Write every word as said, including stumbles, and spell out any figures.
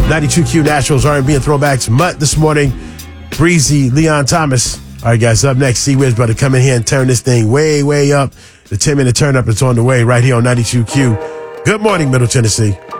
ninety-two Q Naturals, R and B and Throwbacks. Mutt this morning. Breezy, Leon Thomas. All right, guys, up next, C-Wiz about to come in here and turn this thing way, way up. The ten-minute turn-up is on the way right here on ninety-two Q. Good morning, Middle Tennessee.